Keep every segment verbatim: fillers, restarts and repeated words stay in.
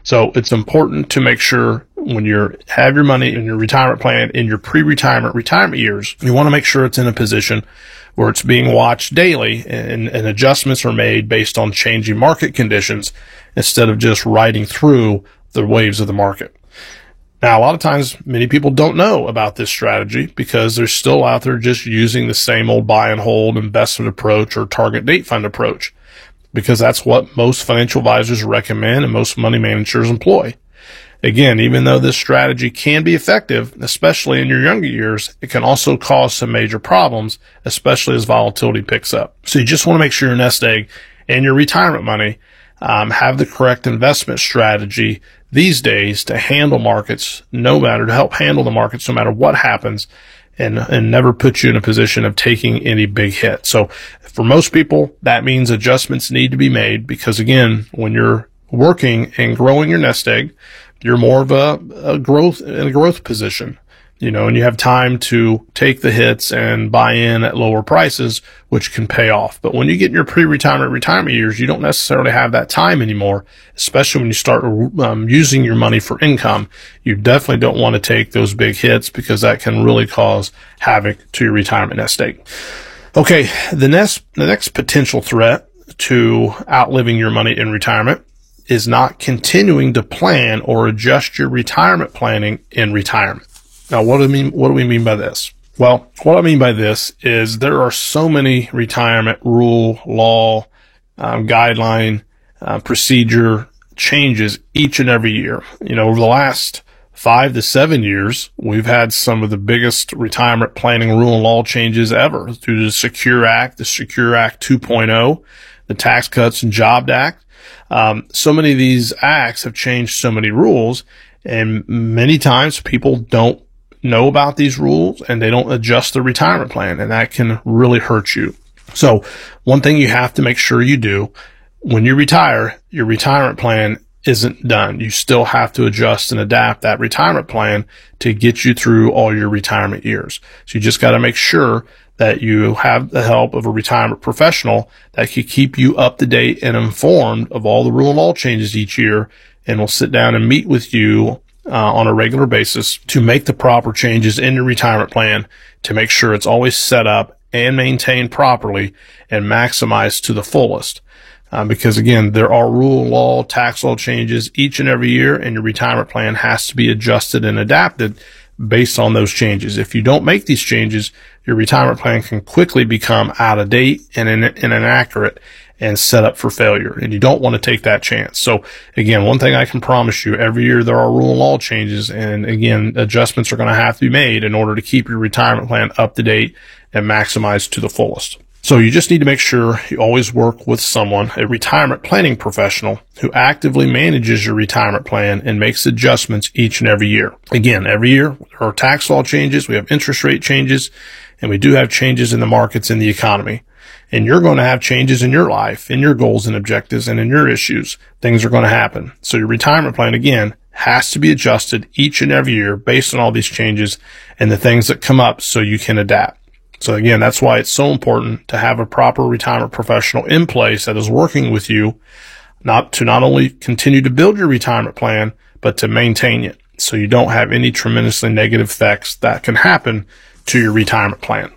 So it's important to make sure when you have your money in your retirement plan in your pre-retirement retirement years, you want to make sure it's in a position where it's being watched daily and, and adjustments are made based on changing market conditions instead of just riding through the waves of the market. Now, a lot of times, many people don't know about this strategy because they're still out there just using the same old buy and hold investment approach or target date fund approach, because that's what most financial advisors recommend and most money managers employ. Again, even though this strategy can be effective, especially in your younger years, it can also cause some major problems, especially as volatility picks up. So you just want to make sure your nest egg and your retirement money um, have the correct investment strategy these days to handle markets, no matter, to help handle the markets no matter what happens, and, and never put you in a position of taking any big hit. So for most people, that means adjustments need to be made because, again, when you're working and growing your nest egg, you're more of a, a growth in a growth position, you know, and you have time to take the hits and buy in at lower prices, which can pay off. But when you get in your pre-retirement retirement years, you don't necessarily have that time anymore, especially when you start um, using your money for income. You definitely don't want to take those big hits because that can really cause havoc to your retirement nest egg. Okay, the next, the next potential threat to outliving your money in retirement is not continuing to plan or adjust your retirement planning in retirement. Now, what do I mean? What do we mean by this? Well, what I mean by this is there are so many retirement rule, law, um, guideline, uh, procedure changes each and every year. You know, over the last five to seven years, we've had some of the biggest retirement planning rule and law changes ever through the Secure Act, the Secure Act two point oh, the Tax Cuts and Jobs Act. Um, so many of these acts have changed so many rules, and many times people don't know about these rules and they don't adjust their retirement plan, and that can really hurt you. So one thing you have to make sure you do when you retire, your retirement plan isn't done. You still have to adjust and adapt that retirement plan to get you through all your retirement years. So you just got to make sure that you have the help of a retirement professional that can keep you up to date and informed of all the rule and law changes each year, and will sit down and meet with you uh, on a regular basis to make the proper changes in your retirement plan to make sure it's always set up and maintained properly and maximized to the fullest. Uh, because again, there are rule, law, tax law changes each and every year, and your retirement plan has to be adjusted and adapted based on those changes. If you don't make these changes, your retirement plan can quickly become out of date and, in, and inaccurate and set up for failure. And you don't want to take that chance. So again, one thing I can promise you, every year there are rule and law changes. And again, adjustments are going to have to be made in order to keep your retirement plan up to date and maximized to the fullest. So you just need to make sure you always work with someone, a retirement planning professional, who actively manages your retirement plan and makes adjustments each and every year. Again, every year there are tax law changes, we have interest rate changes, and we do have changes in the markets and the economy. And you're going to have changes in your life, in your goals and objectives, and in your issues. Things are going to happen. So your retirement plan, again, has to be adjusted each and every year based on all these changes and the things that come up so you can adapt. So again, that's why it's so important to have a proper retirement professional in place that is working with you, not to not only continue to build your retirement plan, but to maintain it so you don't have any tremendously negative effects that can happen to your retirement plan.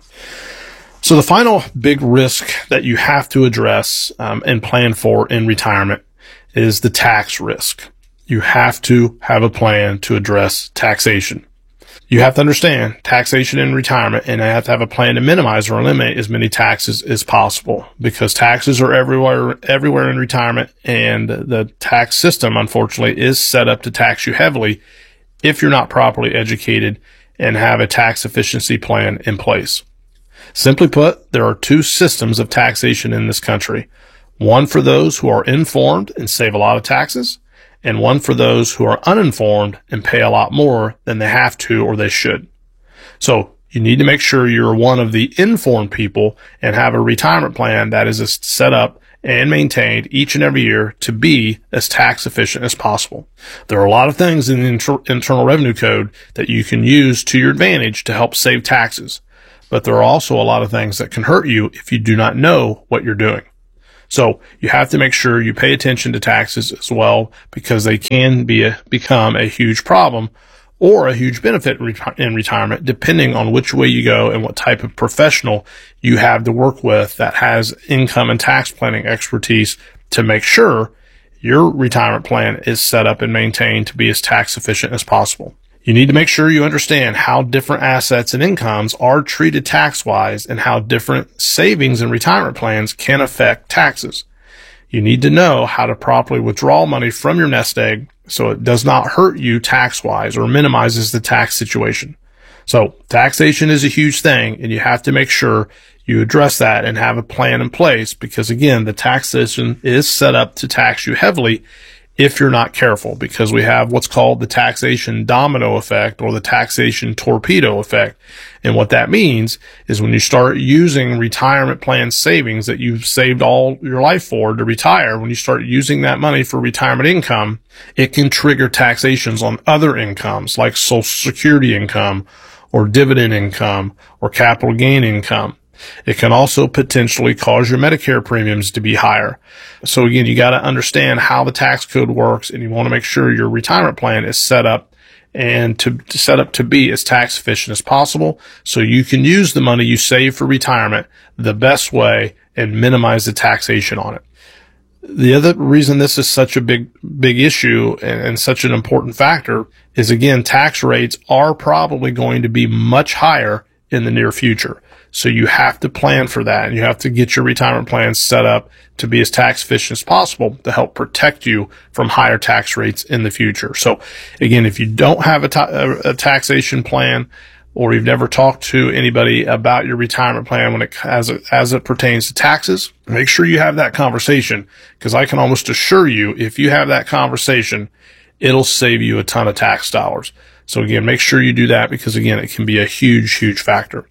So the final big risk that you have to address um, and plan for in retirement is the tax risk. You have to have a plan to address taxation. You have to understand taxation in retirement, and I have to have a plan to minimize or eliminate as many taxes as possible, because taxes are everywhere, everywhere in retirement, and the tax system, unfortunately, is set up to tax you heavily if you're not properly educated and have a tax efficiency plan in place. Simply put, there are two systems of taxation in this country. One for those who are informed and save a lot of taxes, and one for those who are uninformed and pay a lot more than they have to or they should. So you need to make sure you're one of the informed people and have a retirement plan that is set up and maintained each and every year to be as tax efficient as possible. There are a lot of things in the Inter- Internal Revenue Code that you can use to your advantage to help save taxes, but there are also a lot of things that can hurt you if you do not know what you're doing. So you have to make sure you pay attention to taxes as well, because they can be a, become a huge problem or a huge benefit in retirement, depending on which way you go and what type of professional you have to work with that has income and tax planning expertise to make sure your retirement plan is set up and maintained to be as tax efficient as possible. You need to make sure you understand how different assets and incomes are treated tax-wise and how different savings and retirement plans can affect taxes. You need to know how to properly withdraw money from your nest egg so it does not hurt you tax-wise or minimizes the tax situation. So taxation is a huge thing, and you have to make sure you address that and have a plan in place, because again, the tax system is set up to tax you heavily if you're not careful, because we have what's called the taxation domino effect or the taxation torpedo effect. And what that means is when you start using retirement plan savings that you've saved all your life for to retire, when you start using that money for retirement income, it can trigger taxations on other incomes like Social Security income or dividend income or capital gain income. It can also potentially cause your Medicare premiums to be higher. So again, you got to understand how the tax code works, and you want to make sure your retirement plan is set up and to, to set up to be as tax efficient as possible, so you can use the money you save for retirement the best way and minimize the taxation on it. The other reason this is such a big, big issue and, and such an important factor is, again, tax rates are probably going to be much higher in the near future. So you have to plan for that, and you have to get your retirement plan set up to be as tax efficient as possible to help protect you from higher tax rates in the future. So again, if you don't have a, ta- a taxation plan, or you've never talked to anybody about your retirement plan when it as it, as it pertains to taxes, make sure you have that conversation, because I can almost assure you, if you have that conversation, it'll save you a ton of tax dollars. So again, make sure you do that, because again, it can be a huge, huge factor.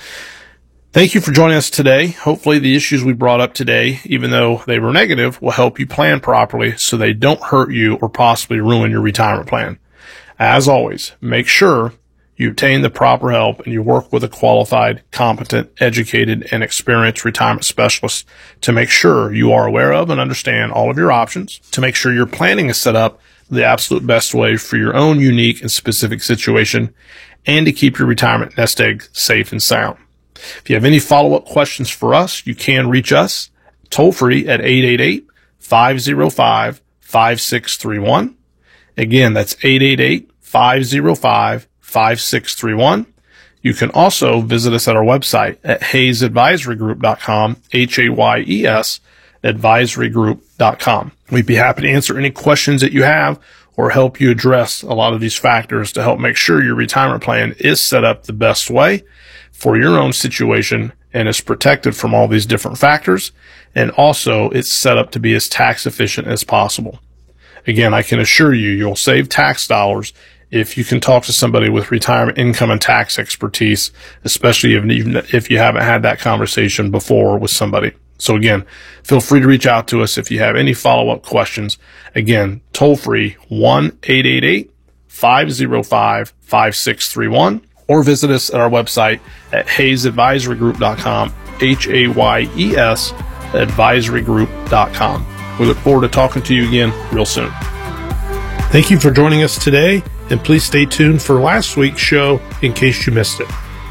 Thank you for joining us today. Hopefully the issues we brought up today, even though they were negative, will help you plan properly so they don't hurt you or possibly ruin your retirement plan. As always, make sure you obtain the proper help and you work with a qualified, competent, educated, and experienced retirement specialist to make sure you are aware of and understand all of your options, to make sure your planning is set up the absolute best way for your own unique and specific situation, and to keep your retirement nest egg safe and sound. If you have any follow-up questions for us, you can reach us toll free at eight eight eight, five oh five, five six three one. Again, that's eight eight eight, five oh five, five six three one. You can also visit us at our website at hayes advisory group dot com, H A Y E S, advisory group dot com. We'd be happy to answer any questions that you have or help you address a lot of these factors to help make sure your retirement plan is set up the best way for your own situation and is protected from all these different factors, and also it's set up to be as tax efficient as possible. Again, I can assure you, you'll save tax dollars if you can talk to somebody with retirement income and tax expertise, especially if, if you haven't had that conversation before with somebody. So again, feel free to reach out to us if you have any follow-up questions. Again, toll free one eight eight eight, five oh five, five six three one. Or visit us at our website at hayes advisory group dot com, H A Y E S, advisory group dot com. We look forward to talking to you again real soon. Thank you for joining us today, and please stay tuned for last week's show in case you missed it.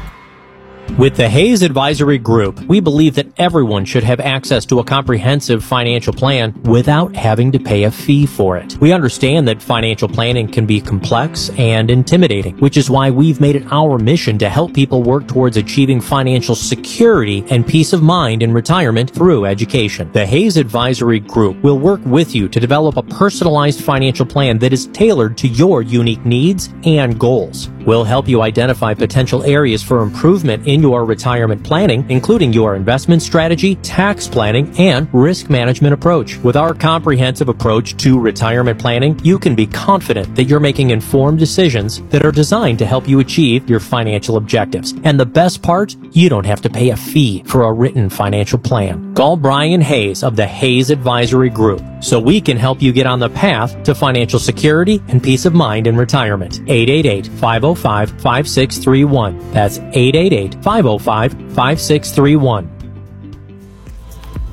With the Hayes Advisory Group, we believe that everyone should have access to a comprehensive financial plan without having to pay a fee for it. We understand that financial planning can be complex and intimidating, which is why we've made it our mission to help people work towards achieving financial security and peace of mind in retirement through education. The Hayes Advisory Group will work with you to develop a personalized financial plan that is tailored to your unique needs and goals. We'll help you identify potential areas for improvement in your retirement planning, including your investment strategy, tax planning, and risk management approach. With our comprehensive approach to retirement planning, you can be confident that you're making informed decisions that are designed to help you achieve your financial objectives. And the best part, you don't have to pay a fee for a written financial plan. Call Brian Hayes of the Hayes Advisory Group so we can help you get on the path to financial security and peace of mind in retirement. eight eight eight, five oh five, five six three one. That's eight eight eight, five oh five, five six three one.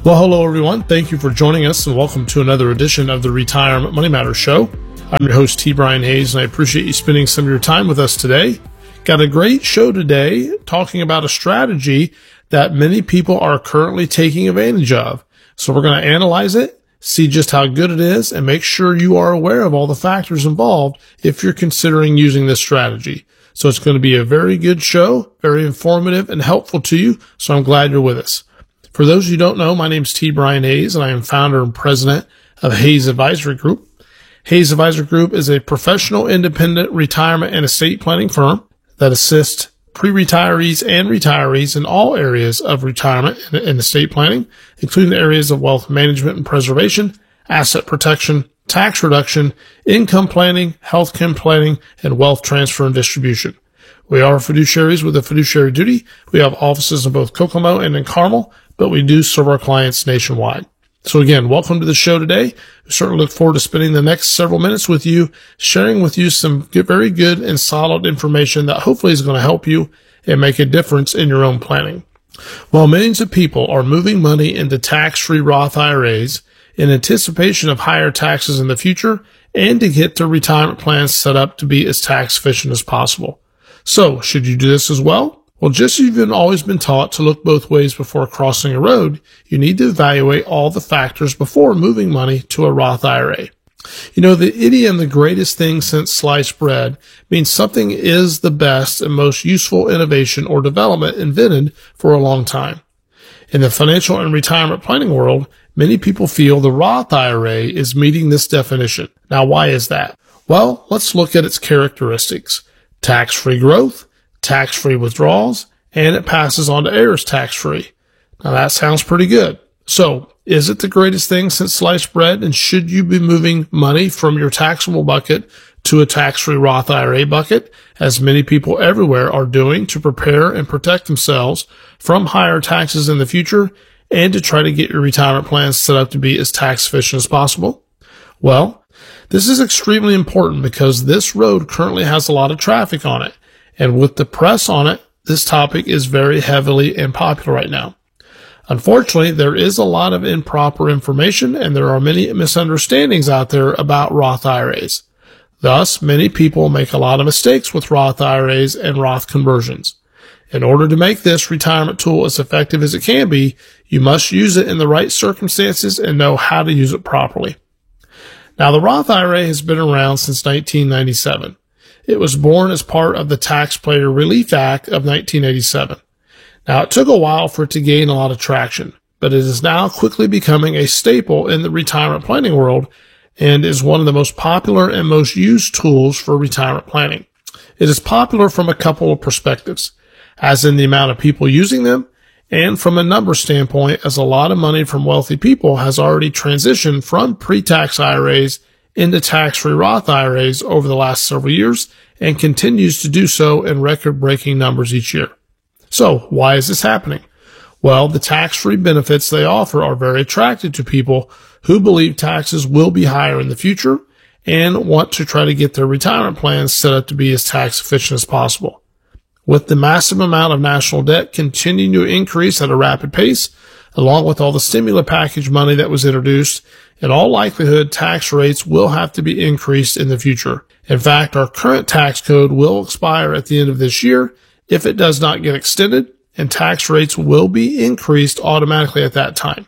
Well, hello everyone. Thank you for joining us and welcome to another edition of the Retirement Money Matters Show. I'm your host, T. Brian Hayes, and I appreciate you spending some of your time with us today. Got a great show today talking about a strategy that many people are currently taking advantage of. So we're going to analyze it, see just how good it is, and make sure you are aware of all the factors involved if you're considering using this strategy. So it's going to be a very good show, very informative and helpful to you. So I'm glad you're with us. For those of you who don't know, my name is T. Brian Hayes, and I am founder and president of Hayes Advisory Group. Hayes Advisory Group is a professional independent retirement and estate planning firm that assists pre-retirees and retirees in all areas of retirement and estate planning, including the areas of wealth management and preservation, asset protection, tax reduction, income planning, healthcare planning, and wealth transfer and distribution. We are fiduciaries with a fiduciary duty. We have offices in both Kokomo and in Carmel, but we do serve our clients nationwide. So again, welcome to the show today. We certainly look forward to spending the next several minutes with you, sharing with you some good, very good and solid information that hopefully is going to help you and make a difference in your own planning. While millions of people are moving money into tax-free Roth I R As in anticipation of higher taxes in the future and to get their retirement plans set up to be as tax efficient as possible. So, should you do this as well? Well, just as you've always been taught to look both ways before crossing a road, you need to evaluate all the factors before moving money to a Roth I R A. You know, the idiom, the greatest thing since sliced bread, means something is the best and most useful innovation or development invented for a long time. In the financial and retirement planning world, many people feel the Roth I R A is meeting this definition. Now, why is that? Well, let's look at its characteristics. Tax-free growth, tax-free withdrawals, and it passes on to heirs tax-free. Now that sounds pretty good. So, is it the greatest thing since sliced bread, and should you be moving money from your taxable bucket to a tax-free Roth I R A bucket, as many people everywhere are doing to prepare and protect themselves from higher taxes in the future and to try to get your retirement plans set up to be as tax efficient as possible? Well, this is extremely important because this road currently has a lot of traffic on it. And with the press on it, this topic is very heavily and popular right now. Unfortunately, there is a lot of improper information and there are many misunderstandings out there about Roth I R As. Thus, many people make a lot of mistakes with Roth I R As and Roth conversions. In order to make this retirement tool as effective as it can be, you must use it in the right circumstances and know how to use it properly. Now, the Roth I R A has been around since nineteen ninety-seven. It was born as part of the Taxpayer Relief Act of nineteen eighty-seven. Now, it took a while for it to gain a lot of traction, but it is now quickly becoming a staple in the retirement planning world and is one of the most popular and most used tools for retirement planning. It is popular from a couple of perspectives, as in the amount of people using them, and from a number standpoint, as a lot of money from wealthy people has already transitioned from pre-tax I R As into tax-free Roth I R As over the last several years and continues to do so in record-breaking numbers each year. So, why is this happening? Well, the tax-free benefits they offer are very attractive to people who believe taxes will be higher in the future and want to try to get their retirement plans set up to be as tax efficient as possible. With the massive amount of national debt continuing to increase at a rapid pace, along with all the stimulus package money that was introduced, in all likelihood, tax rates will have to be increased in the future. In fact, our current tax code will expire at the end of this year if it does not get extended, and tax rates will be increased automatically at that time.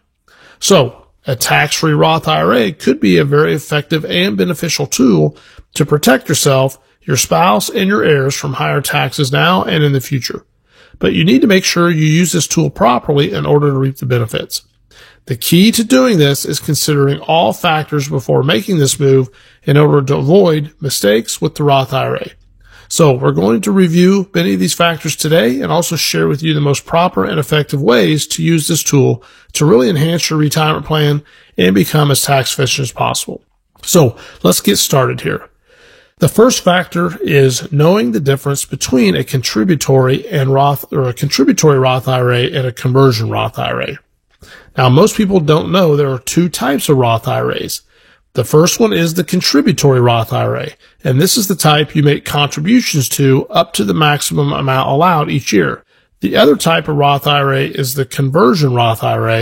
So, a tax-free Roth I R A could be a very effective and beneficial tool to protect yourself, your spouse, and your heirs from higher taxes now and in the future. But you need to make sure you use this tool properly in order to reap the benefits. The key to doing this is considering all factors before making this move in order to avoid mistakes with the Roth I R A. So we're going to review many of these factors today and also share with you the most proper and effective ways to use this tool to really enhance your retirement plan and become as tax efficient as possible. So let's get started here. The first factor is knowing the difference between a contributory and Roth or a contributory Roth I R A and a conversion Roth I R A. Now, most people don't know there are two types of Roth I R As. The first one is the contributory Roth I R A, and this is the type you make contributions to up to the maximum amount allowed each year. The other type of Roth I R A is the conversion Roth I R A,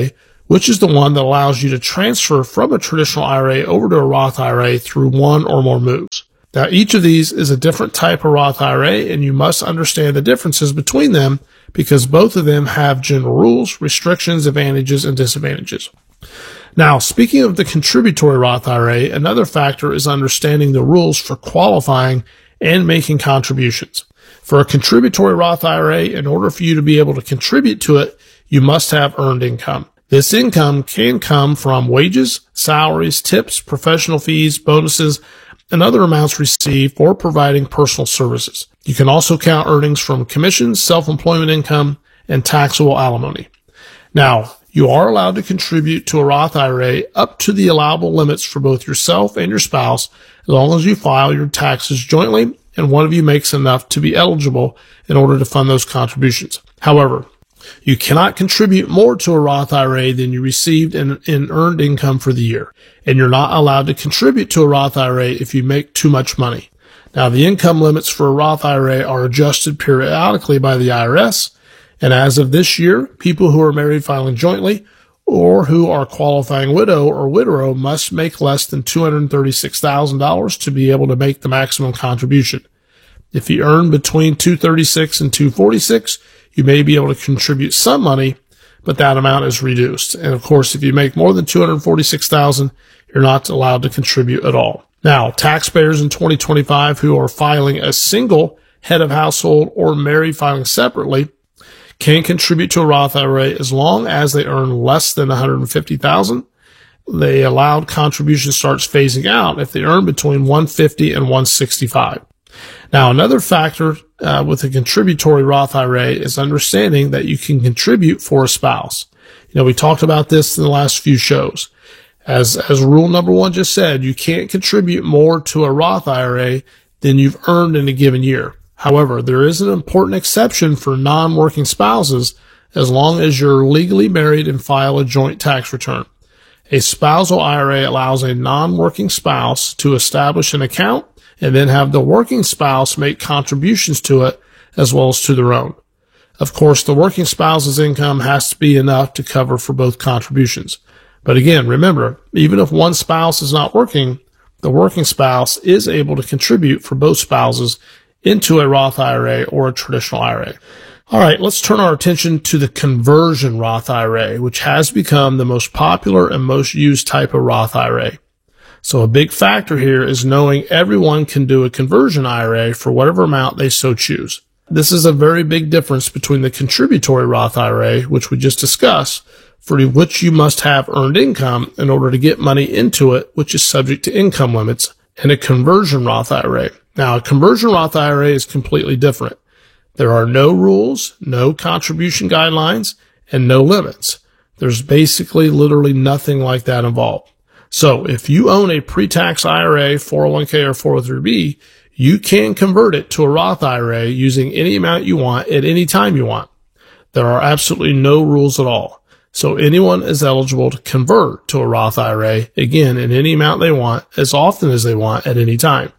which is the one that allows you to transfer from a traditional I R A over to a Roth I R A through one or more moves. Now, each of these is a different type of Roth I R A, and you must understand the differences between them because both of them have general rules, restrictions, advantages, and disadvantages. Now, speaking of the contributory Roth I R A, another factor is understanding the rules for qualifying and making contributions. For a contributory Roth I R A, in order for you to be able to contribute to it, you must have earned income. This income can come from wages, salaries, tips, professional fees, bonuses, and other amounts received for providing personal services. You can also count earnings from commissions, self-employment income, and taxable alimony. Now, you are allowed to contribute to a Roth I R A up to the allowable limits for both yourself and your spouse, as long as you file your taxes jointly and one of you makes enough to be eligible in order to fund those contributions. However, you cannot contribute more to a Roth I R A than you received in, in earned income for the year, and you're not allowed to contribute to a Roth I R A if you make too much money. Now, the income limits for a Roth I R A are adjusted periodically by the I R S, and as of this year, people who are married filing jointly or who are qualifying widow or widower must make less than two hundred thirty-six thousand dollars to be able to make the maximum contribution. If you earn between two hundred thirty-six thousand dollars and two hundred forty-six thousand dollars, you may be able to contribute some money, but that amount is reduced. And of course, if you make more than two hundred forty-six thousand dollars, you're not allowed to contribute at all. Now, taxpayers in twenty twenty-five who are filing a single head of household or married filing separately can contribute to a Roth I R A as long as they earn less than one hundred fifty thousand dollars. The allowed contribution starts phasing out if they earn between one hundred fifty thousand dollars and one hundred sixty-five thousand dollars. Now, another factor uh, with a contributory Roth I R A is understanding that you can contribute for a spouse. You know, we talked about this in the last few shows. As, as rule number one just said, you can't contribute more to a Roth I R A than you've earned in a given year. However, there is an important exception for non-working spouses as long as you're legally married and file a joint tax return. A spousal I R A allows a non-working spouse to establish an account and then have the working spouse make contributions to it as well as to their own. Of course, the working spouse's income has to be enough to cover for both contributions. But again, remember, even if one spouse is not working, the working spouse is able to contribute for both spouses into a Roth I R A or a traditional I R A. All right, let's turn our attention to the conversion Roth I R A, which has become the most popular and most used type of Roth I R A. So a big factor here is knowing everyone can do a conversion I R A for whatever amount they so choose. This is a very big difference between the contributory Roth I R A, which we just discussed, for which you must have earned income in order to get money into it, which is subject to income limits, and a conversion Roth I R A. Now, a conversion Roth I R A is completely different. There are no rules, no contribution guidelines, and no limits. There's basically literally nothing like that involved. So if you own a pre-tax I R A, four oh one k, or four oh three b, you can convert it to a Roth I R A using any amount you want at any time you want. There are absolutely no rules at all. So anyone is eligible to convert to a Roth I R A, again, in any amount they want, as often as they want at any time.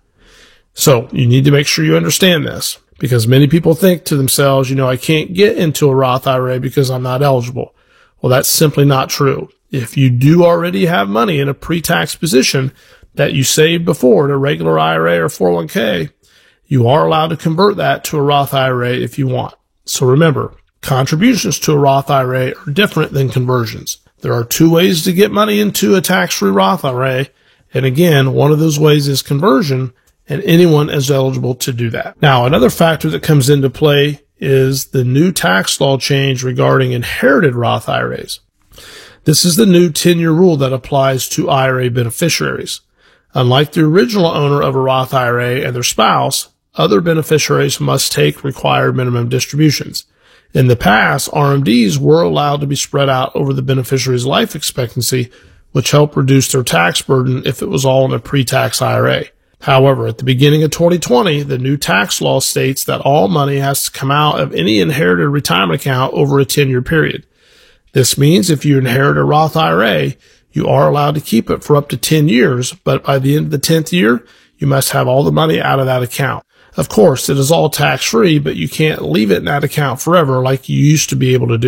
So you need to make sure you understand this, because many people think to themselves, you know, I can't get into a Roth I R A because I'm not eligible. Well, that's simply not true. If you do already have money in a pre-tax position that you saved before in a regular I R A or four oh one k, you are allowed to convert that to a Roth I R A if you want. So remember, contributions to a Roth I R A are different than conversions. There are two ways to get money into a tax-free Roth I R A, and again, one of those ways is conversion, and anyone is eligible to do that. Now, another factor that comes into play is the new tax law change regarding inherited Roth I R As. This is the new ten-year rule that applies to I R A beneficiaries. Unlike the original owner of a Roth I R A and their spouse, other beneficiaries must take required minimum distributions. In the past, R M Ds were allowed to be spread out over the beneficiary's life expectancy, which helped reduce their tax burden if it was all in a pre-tax I R A. However, at the beginning of twenty twenty, the new tax law states that all money has to come out of any inherited retirement account over a ten-year period. This means if you inherit a Roth I R A, you are allowed to keep it for up to ten years, but by the end of the tenth year, you must have all the money out of that account. Of course, it is all tax-free, but you can't leave it in that account forever like you used to be able to do.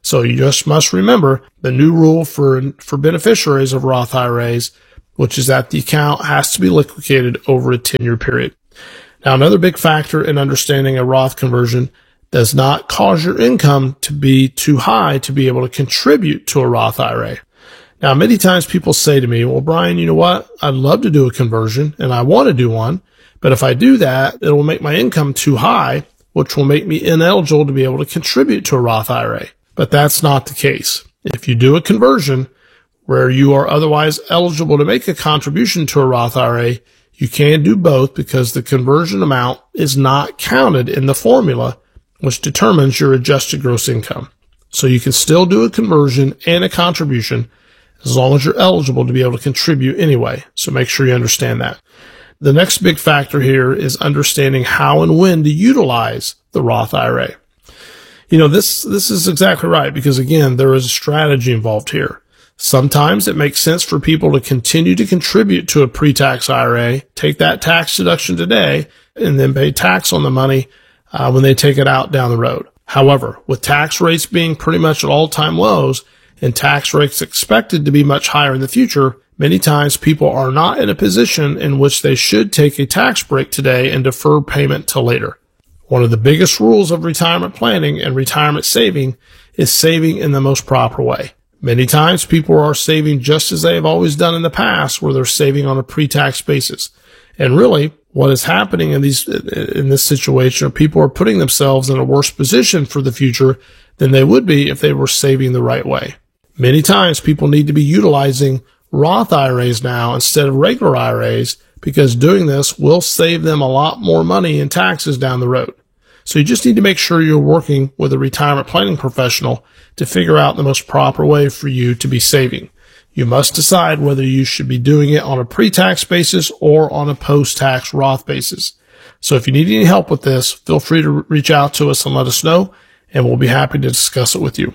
So you just must remember the new rule for, for beneficiaries of Roth I R As, which is that the account has to be liquidated over a ten-year period. Now, another big factor in understanding a Roth conversion does not cause your income to be too high to be able to contribute to a Roth I R A. Now, many times people say to me, well, Brian, you know what? I'd love to do a conversion and I want to do one, but if I do that, it will make my income too high, which will make me ineligible to be able to contribute to a Roth I R A. But that's not the case. If you do a conversion where you are otherwise eligible to make a contribution to a Roth I R A, you can do both because the conversion amount is not counted in the formula, which determines your adjusted gross income. So you can still do a conversion and a contribution as long as you're eligible to be able to contribute anyway. So make sure you understand that. The next big factor here is understanding how and when to utilize the Roth I R A. You know, this, this is exactly right because again, there is a strategy involved here. Sometimes it makes sense for people to continue to contribute to a pre-tax I R A, take that tax deduction today, and then pay tax on the money uh, when they take it out down the road. However, with tax rates being pretty much at all-time lows and tax rates expected to be much higher in the future, many times people are not in a position in which they should take a tax break today and defer payment till later. One of the biggest rules of retirement planning and retirement saving is saving in the most proper way. Many times people are saving just as they have always done in the past, where they're saving on a pre-tax basis. And really, what is happening in these, in this situation, people are putting themselves in a worse position for the future than they would be if they were saving the right way. Many times people need to be utilizing Roth I R As now instead of regular I R As because doing this will save them a lot more money in taxes down the road. So you just need to make sure you're working with a retirement planning professional to figure out the most proper way for you to be saving. You must decide whether you should be doing it on a pre-tax basis or on a post-tax Roth basis. So if you need any help with this, feel free to reach out to us and let us know, and we'll be happy to discuss it with you.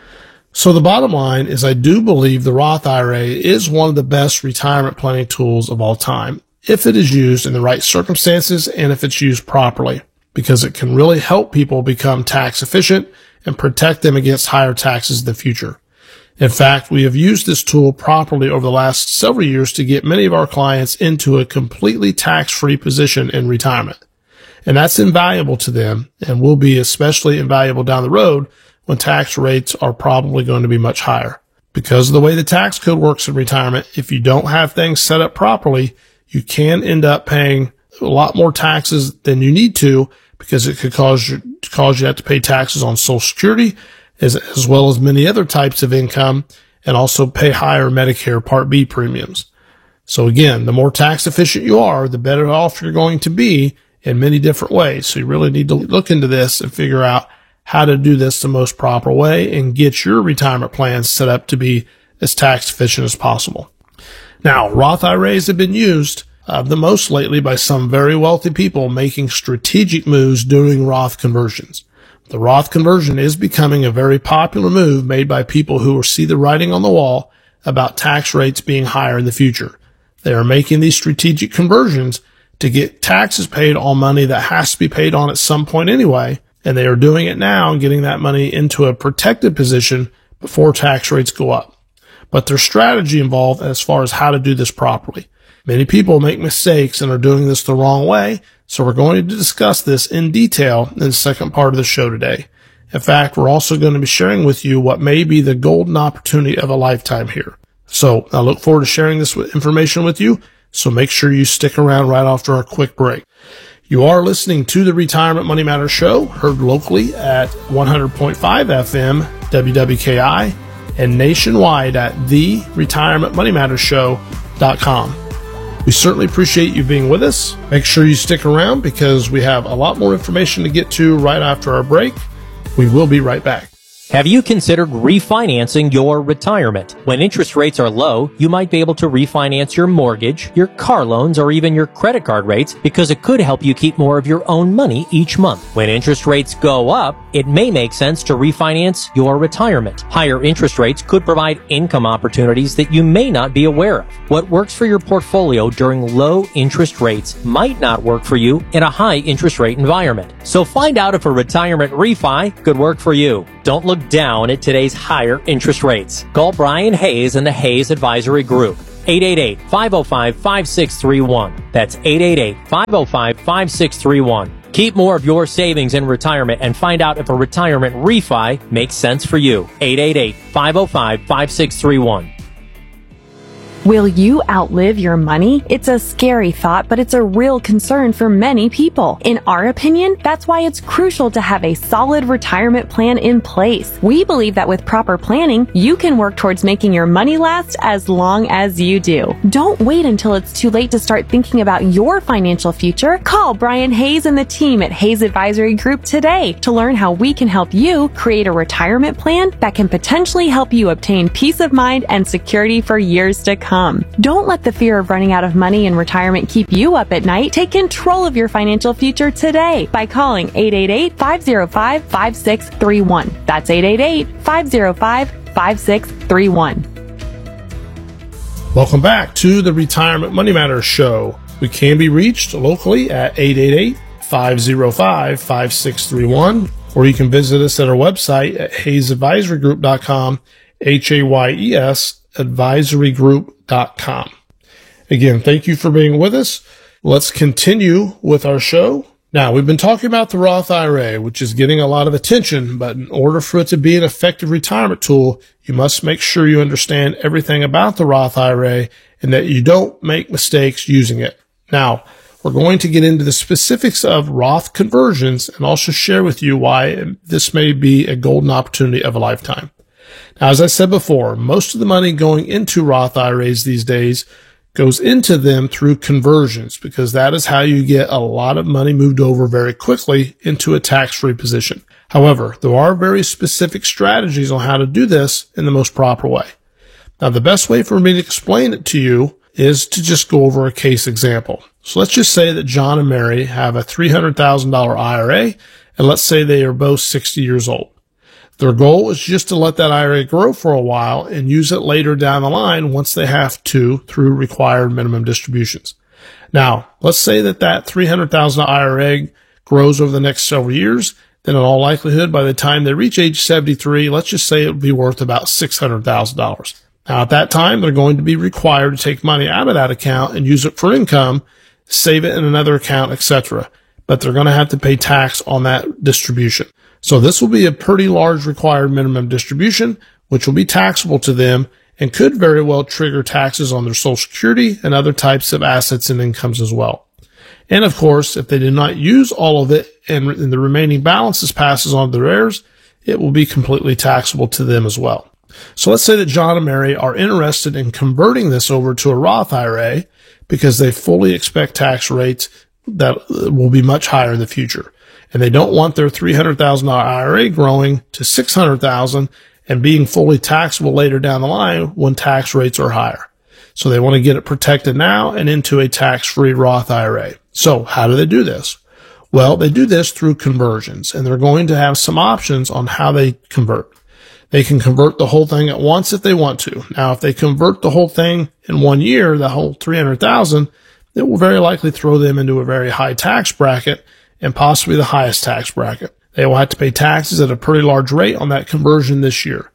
So the bottom line is I do believe the Roth I R A is one of the best retirement planning tools of all time if it is used in the right circumstances and if it's used properly, because it can really help people become tax efficient and protect them against higher taxes in the future. In fact, we have used this tool properly over the last several years to get many of our clients into a completely tax-free position in retirement. And that's invaluable to them and will be especially invaluable down the road when tax rates are probably going to be much higher. Because of the way the tax code works in retirement, if you don't have things set up properly, you can end up paying a lot more taxes than you need to, because it could cause you, cause you to have to pay taxes on Social Security as, as well as many other types of income, and also pay higher Medicare Part B premiums. So again, the more tax efficient you are, the better off you're going to be in many different ways. So you really need to look into this and figure out how to do this the most proper way and get your retirement plans set up to be as tax efficient as possible. Now, Roth I R As have been used uh, the most lately by some very wealthy people making strategic moves doing Roth conversions. The Roth conversion is becoming a very popular move made by people who see the writing on the wall about tax rates being higher in the future. They are making these strategic conversions to get taxes paid on money that has to be paid on at some point anyway, and they are doing it now and getting that money into a protected position before tax rates go up. But there's strategy involved as far as how to do this properly. Many people make mistakes and are doing this the wrong way, so we're going to discuss this in detail in the second part of the show today. In fact, we're also going to be sharing with you what may be the golden opportunity of a lifetime here. So I look forward to sharing this information with you, so make sure you stick around right after our quick break. You are listening to the Retirement Money Matters Show, heard locally at one hundred point five F M W W K I and nationwide at the retirement money matters show dot com. We certainly appreciate you being with us. Make sure you stick around because we have a lot more information to get to right after our break. We will be right back. Have you considered refinancing your retirement? When interest rates are low, you might be able to refinance your mortgage, your car loans, or even your credit card rates because it could help you keep more of your own money each month. When interest rates go up, it may make sense to refinance your retirement. Higher interest rates could provide income opportunities that you may not be aware of. What works for your portfolio during low interest rates might not work for you in a high interest rate environment. So find out if a retirement refi could work for you. Don't look down at today's higher interest rates. Call Brian Hayes and the Hayes Advisory Group. eight eight eight, five oh five, five six three one. That's eight eight eight, five oh five, five six three one. Keep more of your savings in retirement and find out if a retirement refi makes sense for you. eight eight eight, five oh five, five six three one. Will you outlive your money? It's a scary thought, but it's a real concern for many people. In our opinion, that's why it's crucial to have a solid retirement plan in place. We believe that with proper planning, you can work towards making your money last as long as you do. Don't wait until it's too late to start thinking about your financial future. Call Brian Hayes and the team at Hayes Advisory Group today to learn how we can help you create a retirement plan that can potentially help you obtain peace of mind and security for years to come. Don't let the fear of running out of money in retirement keep you up at night. Take control of your financial future today by calling eight eight eight, five oh five, five six three one. That's eight eight eight, five oh five, five six three one. Welcome back to the Retirement Money Matters Show. We can be reached locally at eight eight eight, five oh five, five six three one, or you can visit us at our website at hayes advisory group dot com, H A Y E S advisory group dot com. Again, thank you for being with us. Let's continue with our show. Now, we've been talking about the Roth I R A, which is getting a lot of attention, but in order for it to be an effective retirement tool, you must make sure you understand everything about the Roth I R A and that you don't make mistakes using it. Now, we're going to get into the specifics of Roth conversions and also share with you why this may be a golden opportunity of a lifetime. Now, as I said before, most of the money going into Roth I R As these days goes into them through conversions because that is how you get a lot of money moved over very quickly into a tax-free position. However, there are very specific strategies on how to do this in the most proper way. Now, the best way for me to explain it to you is to just go over a case example. So let's just say that John and Mary have a three hundred thousand dollars I R A, and let's say they are both sixty years old. Their goal is just to let that I R A grow for a while and use it later down the line once they have to through required minimum distributions. Now, let's say that that three hundred thousand dollars I R A grows over the next several years. Then in all likelihood, by the time they reach age seventy-three, let's just say it would be worth about six hundred thousand dollars. Now, at that time, they're going to be required to take money out of that account and use it for income, save it in another account, et cetera. But they're going to have to pay tax on that distribution. So this will be a pretty large required minimum distribution, which will be taxable to them and could very well trigger taxes on their Social Security and other types of assets and incomes as well. And of course, if they did not use all of it and the remaining balances passes on to their heirs, it will be completely taxable to them as well. So let's say that John and Mary are interested in converting this over to a Roth I R A because they fully expect tax rates that will be much higher in the future. And they don't want their three hundred thousand dollars I R A growing to six hundred thousand dollars and being fully taxable later down the line when tax rates are higher. So they want to get it protected now and into a tax-free Roth I R A. So how do they do this? Well, they do this through conversions, and they're going to have some options on how they convert. They can convert the whole thing at once if they want to. Now, if they convert the whole thing in one year, the whole three hundred thousand dollars, it will very likely throw them into a very high tax bracket and possibly the highest tax bracket. They will have to pay taxes at a pretty large rate on that conversion this year.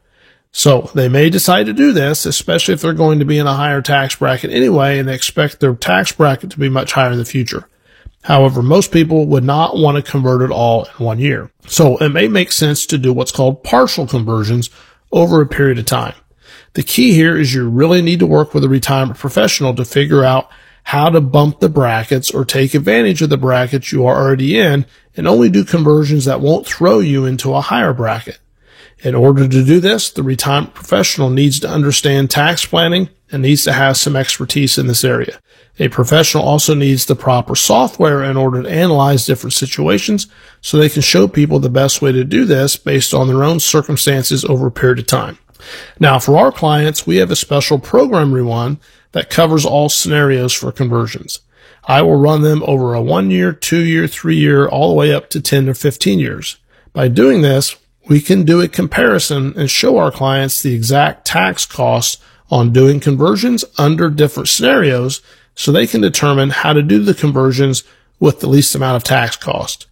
So they may decide to do this, especially if they're going to be in a higher tax bracket anyway, and they expect their tax bracket to be much higher in the future. However, most people would not want to convert it all in one year. So it may make sense to do what's called partial conversions over a period of time. The key here is you really need to work with a retirement professional to figure out how to bump the brackets or take advantage of the brackets you are already in and only do conversions that won't throw you into a higher bracket. In order to do this, the retirement professional needs to understand tax planning and needs to have some expertise in this area. A professional also needs the proper software in order to analyze different situations so they can show people the best way to do this based on their own circumstances over a period of time. Now, for our clients, we have a special program we run that covers all scenarios for conversions. I will run them over a one year, two year, three year, all the way up to ten or fifteen years. By doing this, we can do a comparison and show our clients the exact tax costs on doing conversions under different scenarios so they can determine how to do the conversions with the least amount of tax cost.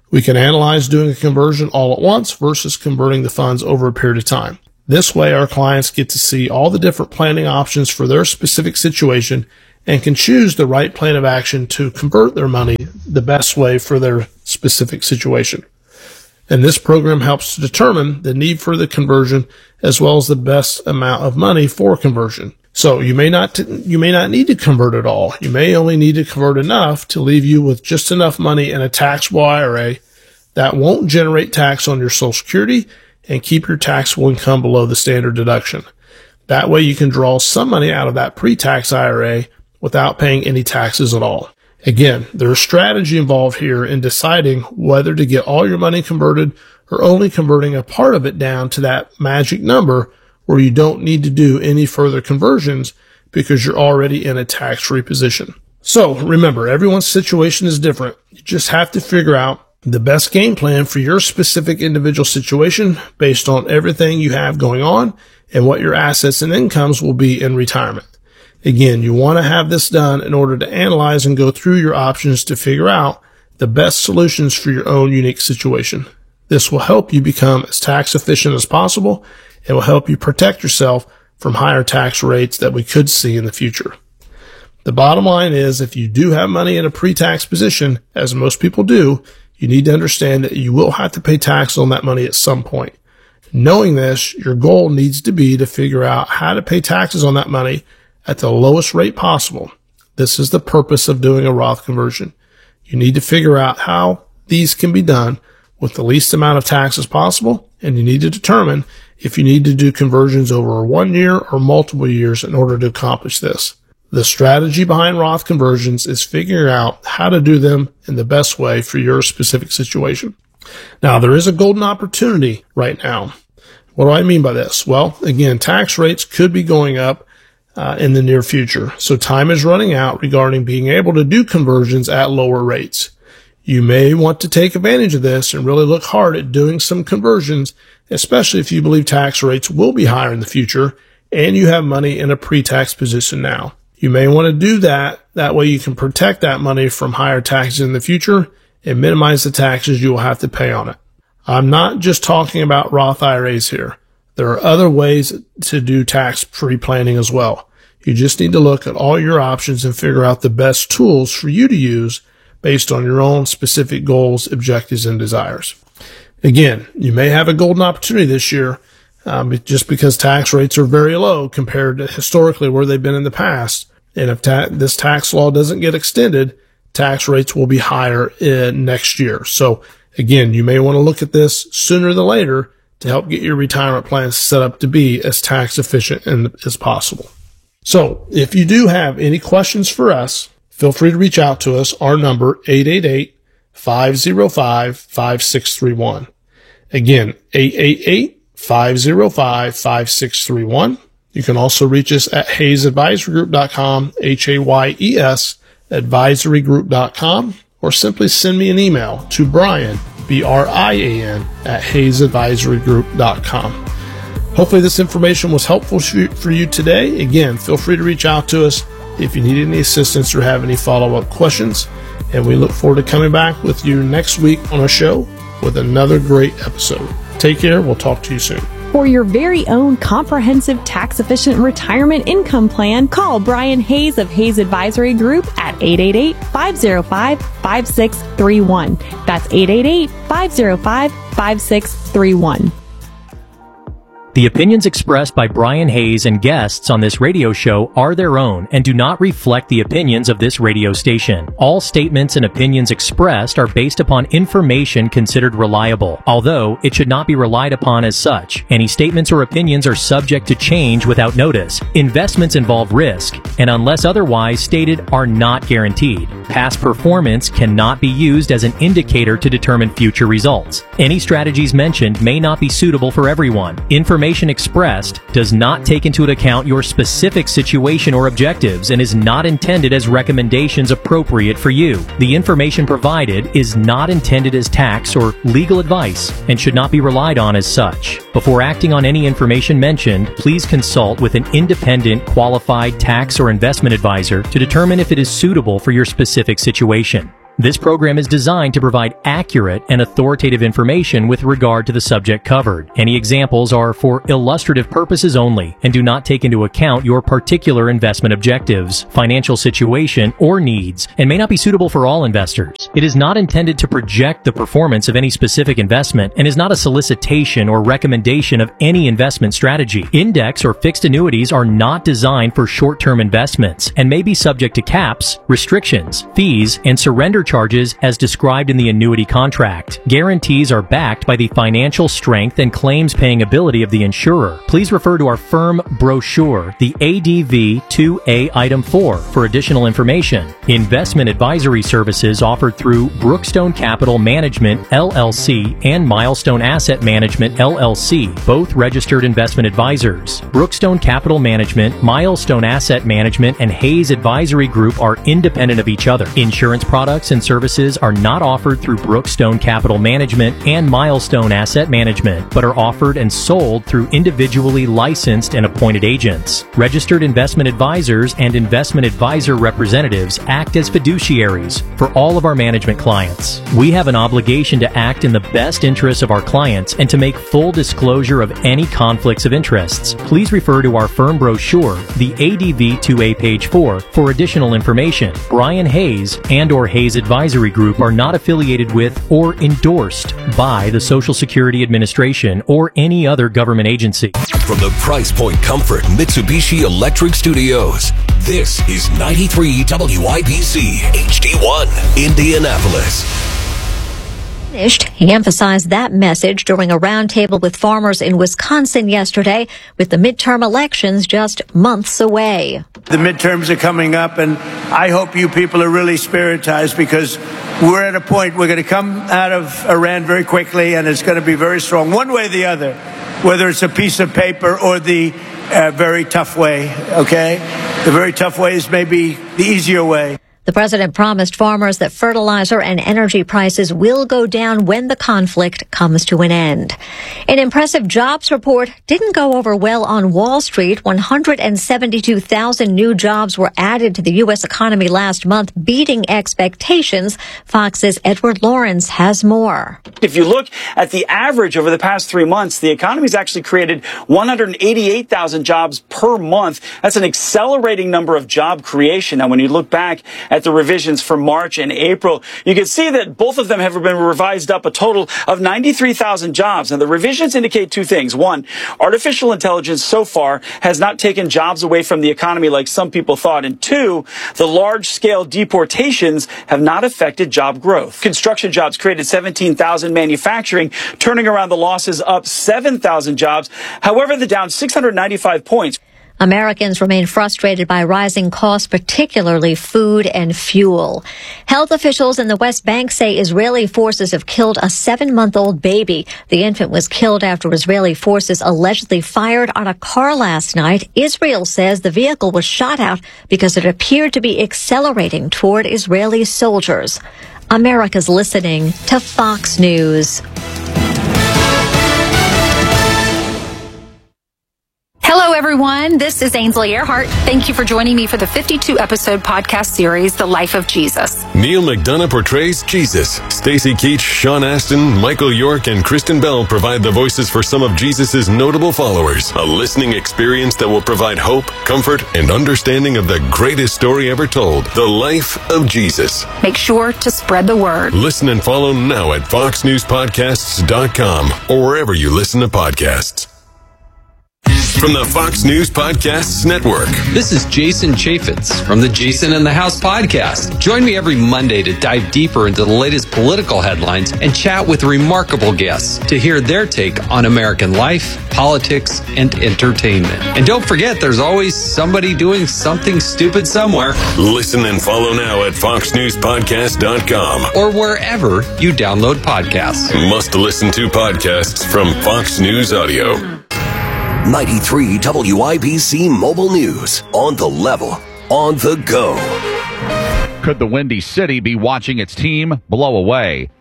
We can analyze doing a conversion all at once versus converting the funds over a period of time. This way, our clients get to see all the different planning options for their specific situation and can choose the right plan of action to convert their money the best way for their specific situation. And this program helps to determine the need for the conversion as well as the best amount of money for conversion. So you may not, you may not need to convert it all. You may only need to convert enough to leave you with just enough money in a taxable I R A that won't generate tax on your Social Security and keep your taxable income below the standard deduction. That way you can draw some money out of that pre-tax I R A without paying any taxes at all. Again, there's strategy involved here in deciding whether to get all your money converted or only converting a part of it down to that magic number where you don't need to do any further conversions because you're already in a tax-free position. So remember, everyone's situation is different. You just have to figure out the best game plan for your specific individual situation based on everything you have going on and what your assets and incomes will be in retirement. Again, you want to have this done in order to analyze and go through your options to figure out the best solutions for your own unique situation. This will help you become as tax efficient as possible and will help you protect yourself from higher tax rates that we could see in the future. The bottom line is, if you do have money in a pre-tax position, as most people do, you need to understand that you will have to pay tax on that money at some point. Knowing this, your goal needs to be to figure out how to pay taxes on that money at the lowest rate possible. This is the purpose of doing a Roth conversion. You need to figure out how these can be done with the least amount of taxes possible, and you need to determine if you need to do conversions over one year or multiple years in order to accomplish this. The strategy behind Roth conversions is figuring out how to do them in the best way for your specific situation. Now, there is a golden opportunity right now. What do I mean by this? Well, again, tax rates could be going up Uh, in the near future. So time is running out regarding being able to do conversions at lower rates. You may want to take advantage of this and really look hard at doing some conversions, especially if you believe tax rates will be higher in the future and you have money in a pre-tax position now. You may want to do that. That way you can protect that money from higher taxes in the future and minimize the taxes you will have to pay on it. I'm not just talking about Roth I R As here. There are other ways to do tax-free planning as well. You just need to look at all your options and figure out the best tools for you to use based on your own specific goals, objectives, and desires. Again, you may have a golden opportunity this year um, just because tax rates are very low compared to historically where they've been in the past. And if ta- this tax law doesn't get extended, tax rates will be higher in next year. So again, you may want to look at this sooner than later to help get your retirement plans set up to be as tax efficient as possible. So if you do have any questions for us, feel free to reach out to us. Our number, eight eight eight, five oh five, five six three one. Again, eight eight eight, five oh five, five six three one. You can also reach us at hayes advisory group dot com, H A Y E S, advisory group dot com, or simply send me an email to Brian, B R I A N, at hayes advisory group dot com. Hopefully this information was helpful for you today. Again, feel free to reach out to us if you need any assistance or have any follow-up questions. And we look forward to coming back with you next week on our show with another great episode. Take care. We'll talk to you soon. For your very own comprehensive tax-efficient retirement income plan, call Brian Hayes of Hayes Advisory Group at eight eight eight, five oh five, five six three one. That's eight eight eight, five oh five, five six three one. The opinions expressed by Brian Hayes and guests on this radio show are their own and do not reflect the opinions of this radio station. All statements and opinions expressed are based upon information considered reliable, although it should not be relied upon as such. Any statements or opinions are subject to change without notice. Investments involve risk, and unless otherwise stated, are not guaranteed. Past performance cannot be used as an indicator to determine future results. Any strategies mentioned may not be suitable for everyone. Information expressed does not take into account your specific situation or objectives and is not intended as recommendations appropriate for you. The information provided is not intended as tax or legal advice and should not be relied on as such. Before acting on any information mentioned, please consult with an independent, qualified tax or investment advisor to determine if it is suitable for your specific situation. This program is designed to provide accurate and authoritative information with regard to the subject covered. Any examples are for illustrative purposes only and do not take into account your particular investment objectives, financial situation, or needs, and may not be suitable for all investors. It is not intended to project the performance of any specific investment and is not a solicitation or recommendation of any investment strategy. Index or fixed annuities are not designed for short-term investments and may be subject to caps, restrictions, fees, and surrender charges as described in the annuity contract. Guarantees are backed by the financial strength and claims paying ability of the insurer. Please refer to our firm brochure, the A D V two A Item four, for additional information. Investment advisory services offered through Brookstone Capital Management, L L C, and Milestone Asset Management, L L C, both registered investment advisors. Brookstone Capital Management, Milestone Asset Management, and Hayes Advisory Group are independent of each other. Insurance products and services are not offered through Brookstone Capital Management and Milestone Asset Management, but are offered and sold through individually licensed and appointed agents. Registered investment advisors and investment advisor representatives act as fiduciaries for all of our management clients. We have an obligation to act in the best interests of our clients and to make full disclosure of any conflicts of interests. Please refer to our firm brochure, the A D V two A page four, for additional information. Brian Hayes and or Hayes Advisory Group are not affiliated with or endorsed by the Social Security Administration or any other government agency. From the Price Point Comfort Mitsubishi Electric Studios, this is ninety-three W I B C H D one, Indianapolis. He emphasized that message during a roundtable with farmers in Wisconsin yesterday, with the midterm elections just months away. The midterms are coming up, and I hope you people are really spiritized, because we're at a point we're going to come out of Iran very quickly, and it's going to be very strong, one way or the other, whether it's a piece of paper or the uh, very tough way, okay? The very tough way is maybe the easier way. The president promised farmers that fertilizer and energy prices will go down when the conflict comes to an end. An impressive jobs report didn't go over well on Wall Street. one hundred seventy-two thousand new jobs were added to the U S economy last month, beating expectations. Fox's Edward Lawrence has more. If you look at the average over the past three months, the economy's actually created one hundred eighty-eight thousand jobs per month. That's an accelerating number of job creation. Now, when you look back at the revisions for March and April, you can see that both of them have been revised up a total of ninety-three thousand jobs. Now, the revisions indicate two things. One, artificial intelligence so far has not taken jobs away from the economy like some people thought. And two, the large-scale deportations have not affected job growth. Construction jobs created seventeen thousand, manufacturing turning around the losses up seven thousand jobs. However, they're down six hundred ninety-five points. Americans remain frustrated by rising costs, particularly food and fuel. Health officials in the West Bank say Israeli forces have killed a seven-month-old baby. The infant was killed after Israeli forces allegedly fired on a car last night. Israel says the vehicle was shot out because it appeared to be accelerating toward Israeli soldiers. America's listening to Fox News. Hello, everyone. This is Ainsley Earhart. Thank you for joining me for the fifty-two episode podcast series, The Life of Jesus. Neil McDonough portrays Jesus. Stacy Keach, Sean Astin, Michael York, and Kristen Bell provide the voices for some of Jesus' notable followers. A listening experience that will provide hope, comfort, and understanding of the greatest story ever told, The Life of Jesus. Make sure to spread the word. Listen and follow now at fox news podcasts dot com or wherever you listen to podcasts. From the Fox News Podcasts Network. This is Jason Chaffetz from the Jason in the House podcast. Join me every Monday to dive deeper into the latest political headlines and chat with remarkable guests to hear their take on American life, politics, and entertainment. And don't forget, there's always somebody doing something stupid somewhere. Listen and follow now at fox news podcast dot com or wherever you download podcasts. Must listen to podcasts from Fox News Audio. ninety-three W I B C Mobile News. On the level, on the go. Could the Windy City be watching its team blow away?